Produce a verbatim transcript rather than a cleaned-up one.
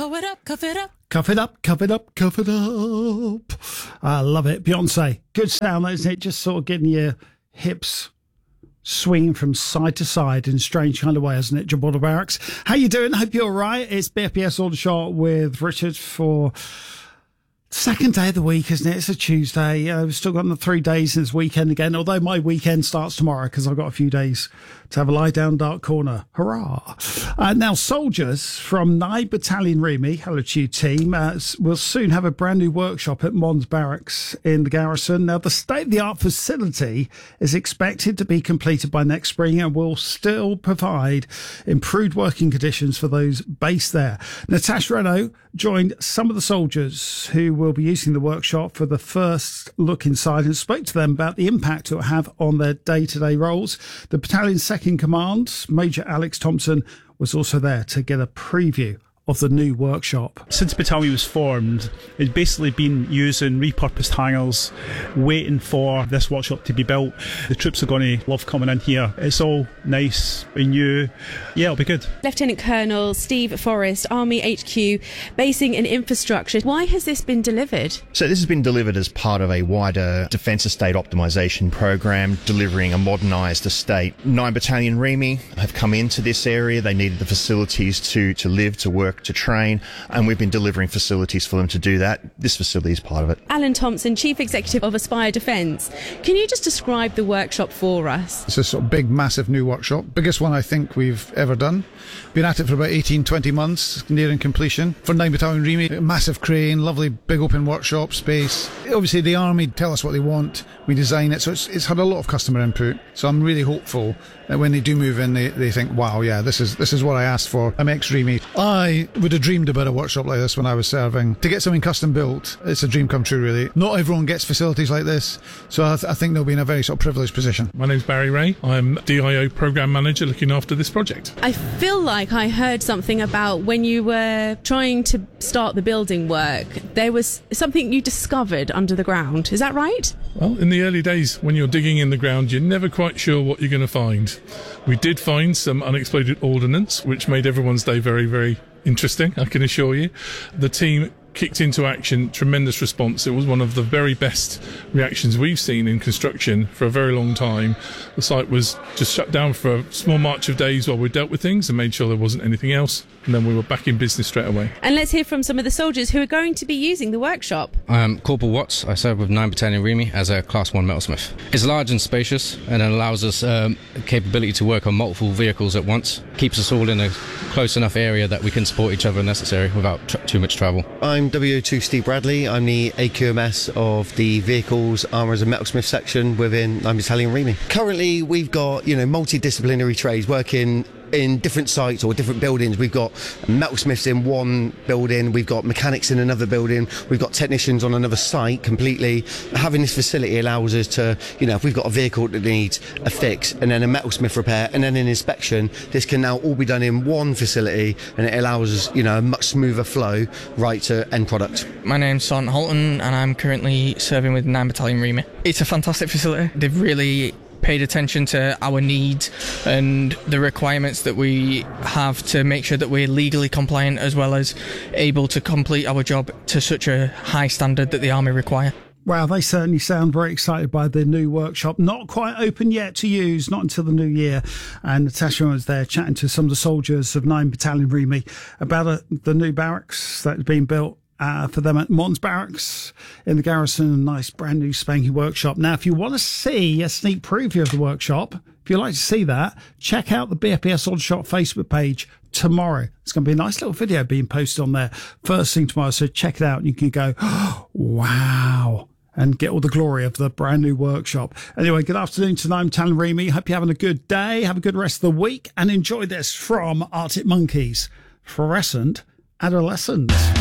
Pull it up, cuff it up. Cuff it up, cuff it up, cuff it up. I love it. Beyonce. Good sound, isn't it? Just sort of getting your hips swinging from side to side in a strange kind of way, isn't it? Gibraltar Barracks. How you doing? Hope you're all right. It's B F P S Aldershot with Richard for second day of the week, isn't it? It's a Tuesday. Uh, we've still got the three days in this weekend again, although my weekend starts tomorrow because I've got a few days to have a lie down dark corner. Hurrah. Uh, now, soldiers from ninth Battalion Remy, hello to you team, uh, will soon have a brand new workshop at Mons Barracks in the garrison. Now, the state-of-the-art facility is expected to be completed by next spring and will still provide improved working conditions for those based there. Natasha Renault joined some of the soldiers who will be using the workshop for the first look inside and spoke to them about the impact it will have on their day-to-day roles. The battalion's second in command, Major Alex Thompson, was also there to get a preview of the new workshop. Since battalion was formed, it's basically been using repurposed hangars, waiting for this workshop to be built. The troops are going to love coming in here. It's all nice and new. Yeah, it'll be good. Lieutenant Colonel Steve Forrest, Army H Q, basing and infrastructure. Why has this been delivered? So this has been delivered as part of a wider Defence Estate Optimisation Programme, delivering a modernised estate. ninth Battalion Remy have come into this area. They needed the facilities to, to live, to work, to train, and we've been delivering facilities for them to do that. This facility is part of it. Alan Thompson, Chief Executive of Aspire Defence. Can you just describe the workshop for us? It's a sort of big, massive new workshop. Biggest one I think we've ever done. Been at it for about eighteen, twenty months, nearing completion. For ninth Battalion Remy, a massive crane, lovely big open workshop space. Obviously the Army tell us what they want, we design it, so it's, it's had a lot of customer input. So I'm really hopeful that when they do move in, they, they think, wow, yeah, this is this is what I asked for. I'm ex-Remy. I would have dreamed about a workshop like this when I was serving. To get something custom built, it's a dream come true, really. Not everyone gets facilities like this, so I, th- I think they'll be in a very sort of privileged position. My name's Barry Ray. I'm D I O Programme Manager looking after this project. I feel like I heard something about when you were trying to start the building work, there was something you discovered under the ground. Is that right? Well, in the early days, when you're digging in the ground, you're never quite sure what you're going to find. We did find some unexploded ordnance, which made everyone's day very, very interesting, I can assure you. The team kicked into action, tremendous response. It was one of the very best reactions we've seen in construction for a very long time. The site was just shut down for a small march of days while we dealt with things and made sure there wasn't anything else, and then we were back in business straight away. And let's hear from some of the soldiers who are going to be using the workshop. I'm Corporal Watts. I serve with ninth Battalion Remy as a Class one metalsmith. It's large and spacious, and it allows us um, capability to work on multiple vehicles at once. Keeps us all in a close enough area that we can support each other if necessary without tr- too much travel. I'm W O two Steve Bradley. I'm the A Q M S of the Vehicles, Armours and Metalsmith section within ninth Battalion Remy. Currently, we've got, you know, multidisciplinary trades working in different sites or different buildings. We've got metalsmiths in one building, we've got mechanics in another building, we've got technicians on another site completely. Having this facility allows us to, you know, if we've got a vehicle that needs a fix and then a metalsmith repair and then an inspection, this can now all be done in one facility, and it allows us, you know, a much smoother flow right to end product. My name's Sergeant Holton and I'm currently serving with ninth Battalion Remy. It's a fantastic facility. They've really paid attention to our needs and the requirements that we have to make sure that we're legally compliant as well as able to complete our job to such a high standard that the Army require. Wow, they certainly sound very excited by the new workshop. Not quite open yet to use, not until the new year. And Natasha was there chatting to some of the soldiers of ninth Battalion Remy about uh, the new barracks that had been built Uh, for them at Mons Barracks in the garrison, a nice brand new spanky workshop. Now, if you want to see a sneak preview of the workshop, if you'd like to see that, check out the B F P S Aldershot Facebook page tomorrow. It's going to be a nice little video being posted on there first thing tomorrow, so check it out and you can go, oh, wow, and get all the glory of the brand new workshop. Anyway, good afternoon to ninth Battalion Remy. Hope you're having a good day, have a good rest of the week, and enjoy this from Arctic Monkeys, Fluorescent Adolescence.